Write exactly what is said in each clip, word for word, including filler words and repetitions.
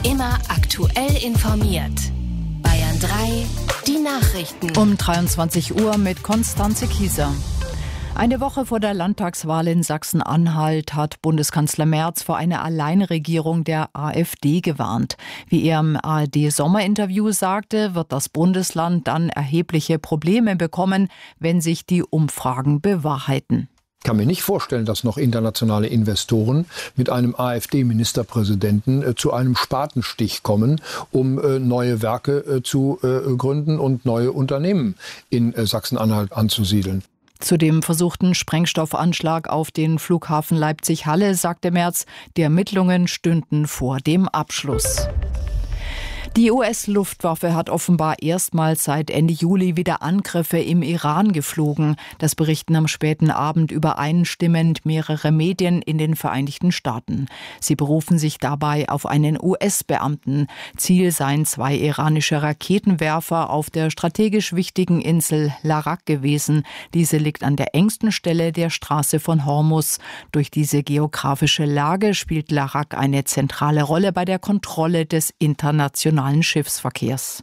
Immer aktuell informiert. Bayern drei, die Nachrichten. Um dreiundzwanzig Uhr mit Konstanze Kieser. Eine Woche vor der Landtagswahl in Sachsen-Anhalt hat Bundeskanzler Merz vor einer Alleinregierung der AfD gewarnt. Wie er im A R D-Sommerinterview sagte, wird das Bundesland dann erhebliche Probleme bekommen, wenn sich die Umfragen bewahrheiten. Ich kann mir nicht vorstellen, dass noch internationale Investoren mit einem AfD-Ministerpräsidenten äh, zu einem Spatenstich kommen, um äh, neue Werke äh, zu äh, gründen und neue Unternehmen in äh, Sachsen-Anhalt anzusiedeln. Zu dem versuchten Sprengstoffanschlag auf den Flughafen Leipzig-Halle sagte Merz, die Ermittlungen stünden vor dem Abschluss. Die U S-Luftwaffe hat offenbar erstmals seit Ende Juli wieder Angriffe im Iran geflogen. Das berichten am späten Abend übereinstimmend mehrere Medien in den Vereinigten Staaten. Sie berufen sich dabei auf einen U S-Beamten. Ziel seien zwei iranische Raketenwerfer auf der strategisch wichtigen Insel Larak gewesen. Diese liegt an der engsten Stelle der Straße von Hormuz. Durch diese geografische Lage spielt Larak eine zentrale Rolle bei der Kontrolle des internationalen Schiffsverkehrs.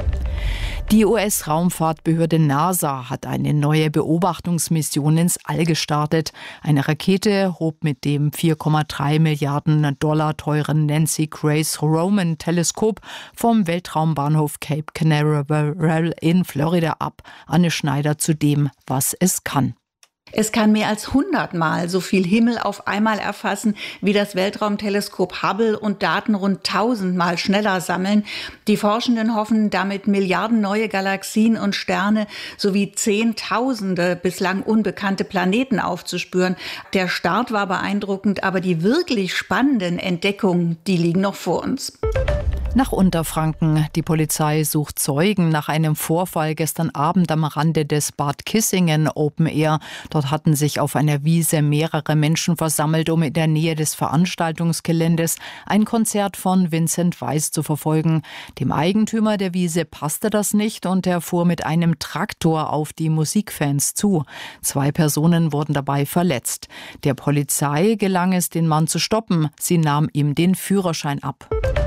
Die U S-Raumfahrtbehörde NASA hat eine neue Beobachtungsmission ins All gestartet. Eine Rakete hob mit dem vier Komma drei Milliarden Dollar teuren Nancy Grace Roman Teleskop vom Weltraumbahnhof Cape Canaveral in Florida ab. Anne Schneider zu dem, was es kann. Es kann mehr als hundertmal so viel Himmel auf einmal erfassen wie das Weltraumteleskop Hubble und Daten rund tausendmal schneller sammeln. Die Forschenden hoffen, damit Milliarden neue Galaxien und Sterne sowie Zehntausende bislang unbekannte Planeten aufzuspüren. Der Start war beeindruckend, aber die wirklich spannenden Entdeckungen, die liegen noch vor uns. Nach Unterfranken. Die Polizei sucht Zeugen nach einem Vorfall gestern Abend am Rande des Bad Kissingen Open Air. Dort hatten sich auf einer Wiese mehrere Menschen versammelt, um in der Nähe des Veranstaltungsgeländes ein Konzert von Vincent Weiss zu verfolgen. Dem Eigentümer der Wiese passte das nicht und er fuhr mit einem Traktor auf die Musikfans zu. Zwei Personen wurden dabei verletzt. Der Polizei gelang es, den Mann zu stoppen. Sie nahm ihm den Führerschein ab.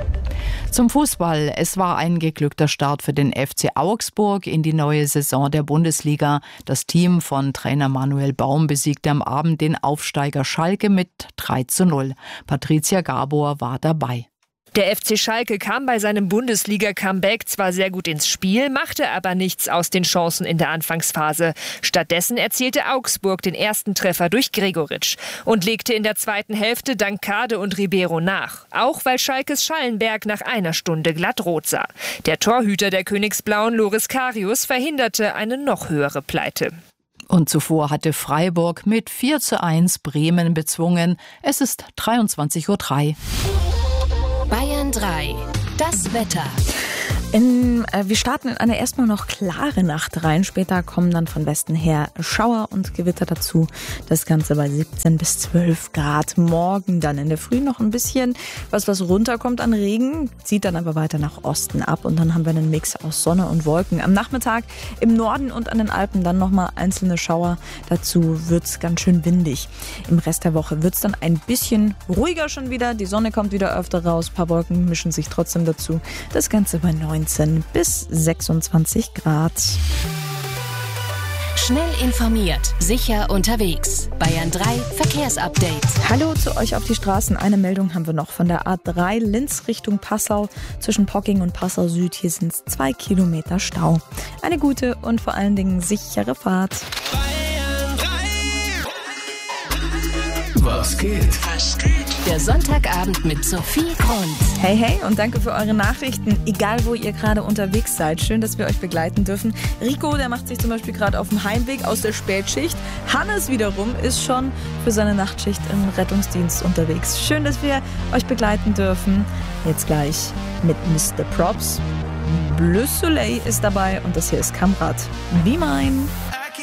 Zum Fußball. Es war ein geglückter Start für den F C Augsburg in die neue Saison der Bundesliga. Das Team von Trainer Manuel Baum besiegte am Abend den Aufsteiger Schalke mit drei zu null. Patricia Gabor war dabei. Der F C Schalke kam bei seinem Bundesliga-Comeback zwar sehr gut ins Spiel, machte aber nichts aus den Chancen in der Anfangsphase. Stattdessen erzielte Augsburg den ersten Treffer durch Gregoritsch und legte in der zweiten Hälfte dank Kade und Ribeiro nach. Auch weil Schalkes Schallenberg nach einer Stunde glatt rot sah. Der Torhüter der Königsblauen, Loris Karius, verhinderte eine noch höhere Pleite. Und zuvor hatte Freiburg mit vier zu eins Bremen bezwungen. Es ist dreiundzwanzig Uhr drei. Bayern drei, das Wetter. In, äh, wir starten in eine erstmal noch klare Nacht rein. Später kommen dann von Westen her Schauer und Gewitter dazu. Das Ganze bei siebzehn bis zwölf Grad. Morgen dann in der Früh noch ein bisschen was, was runterkommt an Regen, zieht dann aber weiter nach Osten ab. Und dann haben wir einen Mix aus Sonne und Wolken. Am Nachmittag im Norden und an den Alpen dann nochmal einzelne Schauer. Dazu wird's ganz schön windig. Im Rest der Woche wird's dann ein bisschen ruhiger schon wieder. Die Sonne kommt wieder öfter raus. Ein paar Wolken mischen sich trotzdem dazu. Das Ganze bei neunzehn bis sechsundzwanzig Grad. Schnell informiert, sicher unterwegs. Bayern drei Verkehrsupdate. Hallo zu euch auf die Straßen. Eine Meldung haben wir noch von der A drei Linz Richtung Passau. Zwischen Pocking und Passau Süd. Hier sind es zwei Kilometer Stau. Eine gute und vor allen Dingen sichere Fahrt. Bayern drei. Was geht? Was geht? Der Sonntagabend mit Sophie Grund. Hey, hey und danke für eure Nachrichten. Egal, wo ihr gerade unterwegs seid. Schön, dass wir euch begleiten dürfen. Rico, der macht sich zum Beispiel gerade auf dem Heimweg aus der Spätschicht. Hannes wiederum ist schon für seine Nachtschicht im Rettungsdienst unterwegs. Schön, dass wir euch begleiten dürfen. Jetzt gleich mit Mister Props. Bleu Soleil ist dabei und das hier ist Kamrat. Wie mein.